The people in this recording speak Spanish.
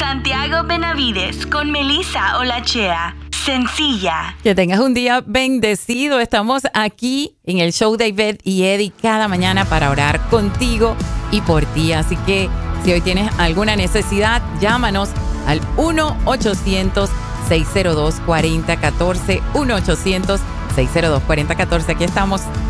Santiago Benavides con Melissa Olachea. Sencilla. Que tengas un día bendecido. Estamos aquí en el show de Ivette y Eddie cada mañana para orar contigo y por ti. Así que si hoy tienes alguna necesidad, llámanos al 1-800-602-4014. 1-800-602-4014. Aquí estamos